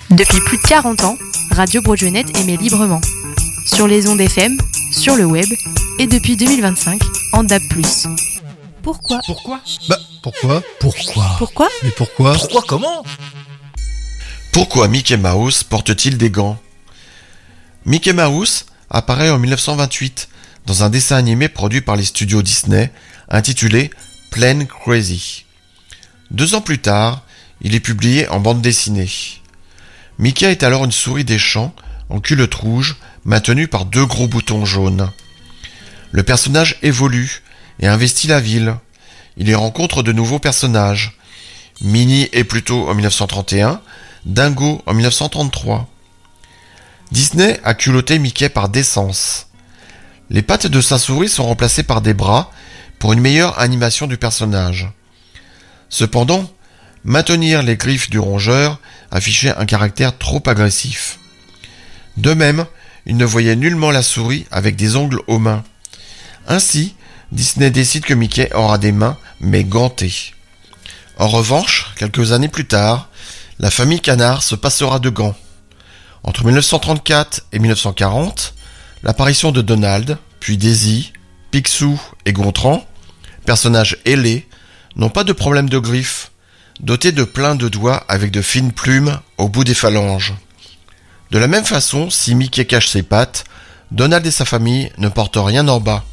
Depuis plus de 40 ans, Radio Broadway.net émet librement. Sur les ondes FM, sur le web et depuis 2025 en DAB+. Pourquoi ? Pourquoi ? Pourquoi ? Pourquoi ? Mais pourquoi ? Pourquoi comment ? Pourquoi Mickey Mouse porte-t-il des gants ? Mickey Mouse apparaît en 1928 dans un dessin animé produit par les studios Disney intitulé Plane Crazy. 2 ans plus tard, il est publié en bande dessinée. Mickey est alors une souris des champs en culotte rouge maintenue par 2 gros boutons jaunes. Le personnage évolue et investit la ville. Il y rencontre de nouveaux personnages. Minnie et Pluto en 1931, Dingo en 1933. Disney a culotté Mickey par décence. Les pattes de sa souris sont remplacées par des bras pour une meilleure animation du personnage. Cependant, maintenir les griffes du rongeur affichait un caractère trop agressif. De même, il ne voyait nullement la souris avec des ongles aux mains. Ainsi, Disney décide que Mickey aura des mains, mais gantées. En revanche, quelques années plus tard, la famille Canard se passera de gants. Entre 1934 et 1940, l'apparition de Donald, puis Daisy, Picsou et Gontran, personnages ailés, n'ont pas de problème de griffes, dotés de plein de doigts avec de fines plumes au bout des phalanges. De la même façon, si Mickey cache ses pattes, Donald et sa famille ne portent rien en bas.